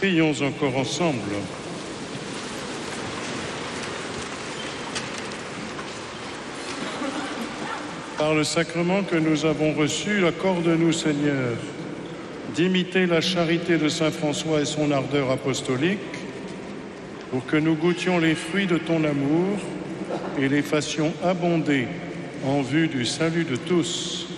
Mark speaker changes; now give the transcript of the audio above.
Speaker 1: Prions encore ensemble. Par le sacrement que nous avons reçu, accorde-nous, Seigneur, d'imiter la charité de saint François et son ardeur apostolique, pour que nous goûtions les fruits de ton amour et les fassions abonder en vue du salut de tous.